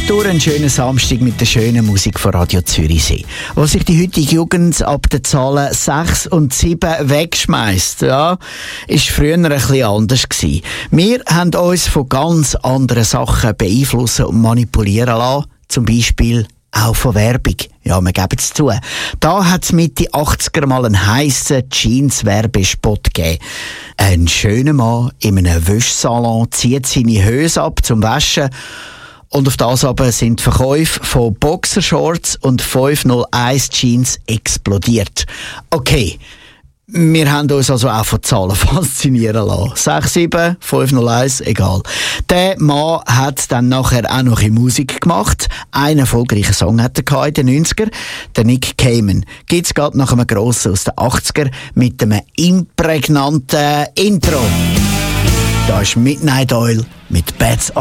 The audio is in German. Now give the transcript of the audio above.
durch einen schönen Samstag mit der schönen Musik von Radio Zürichsee. Wo sich die heutige Jugend ab den Zahlen 6 und 7 wegschmeißt, ja, ist früher ein bisschen anders gewesen. Wir haben uns von ganz anderen Sachen beeinflussen und manipulieren lassen. Zum Beispiel auch von Werbung. Ja, wir geben es zu. Da hat es Mitte 80er mal einen heissen Jeans-Werbespot gegeben. Ein schöner Mann in einem Wäschsalon zieht seine Hose ab zum Waschen. Und auf das aber sind die Verkäufe von Boxershorts und 501 Jeans explodiert. Okay, wir haben uns also auch von Zahlen faszinieren lassen. 6, 7, 501, egal. Der Mann hat dann nachher auch noch in Musik gemacht. Einen erfolgreichen Song hat er in den 90er. Der Nick Cayman. Gibt's gerade nach einem grossen aus den 80er mit einem imprägnanten Intro. Da ist Midnight Oil mit Bats